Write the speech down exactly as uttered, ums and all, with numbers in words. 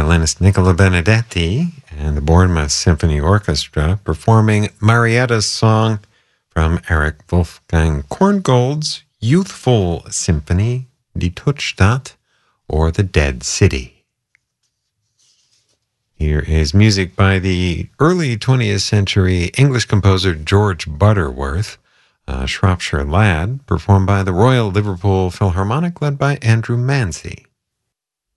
violinist Nicola Benedetti and the Bournemouth Symphony Orchestra performing Marietta's song from Eric Wolfgang Korngold's youthful symphony, Die Tuchstadt, or The Dead City. Here is music by the early twentieth century English composer George Butterworth, a Shropshire Lad, performed by the Royal Liverpool Philharmonic led by Andrew Manzi.